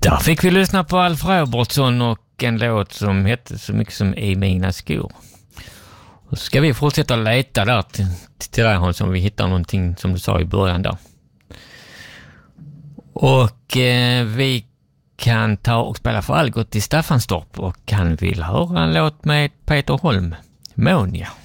Där fick vi lyssna på Alf Robertson och en låt som hette så mycket som I mina skor. Och så ska vi fortsätta leta där till dig, Hans, om vi hittar någonting som du sa i början där. Och vi kan ta och spela för Algot i Staffanstorp, och kan vill höra en låt med Peter Holm, Monia.